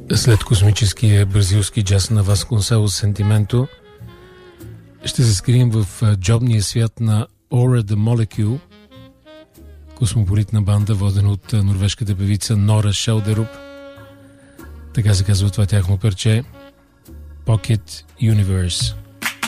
След космическия бразилски джаз на Васконселос Сентименто, ще се скрием в джобния свят на Aura the Molecule, космополитна банда, водена от норвежката певица Нора Шелдеруп. Така се казва това тяхно парче, Pocket Universe.